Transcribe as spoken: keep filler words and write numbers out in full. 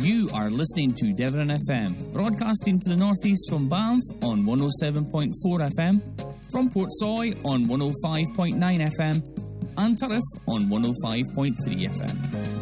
You are listening to Devon F M, broadcasting to the northeast from Banff on one oh seven point four F M, from Portsoy on one oh five point nine F M, and Turriff on one oh five point three F M.